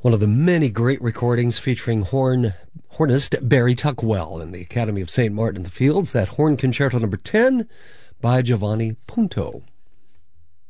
One of the many great recordings featuring hornist Barry Tuckwell in the Academy of St. Martin in the Fields, that Horn Concerto No. 10 by Giovanni Punto.